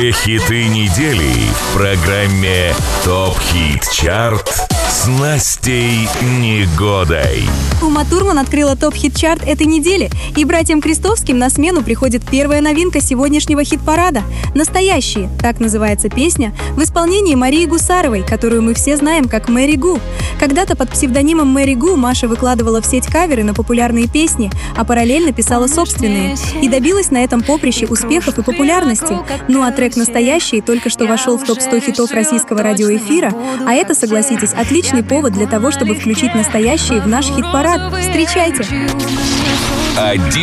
Все хиты недели в программе ТОП Хит Чарт с Настей Негодой. Ума Турман открыла ТОП Хит Чарт этой недели, и братьям Крестовским на смену приходит первая новинка сегодняшнего хит-парада «Настоящие». Так называется песня в исполнении Марии Гусаровой, которую мы все знаем как Мэри Гу. Когда-то под псевдонимом Мэри Гу Маша выкладывала в сеть каверы на популярные песни, а параллельно писала собственные, и добилась на этом поприще успехов и популярности. Ну а трек «Настоящие» только что вошел в топ-100 хитов российского радиоэфира, а это, согласитесь, отличный повод для того, чтобы включить «Настоящие» в наш хит-парад. Встречайте! 11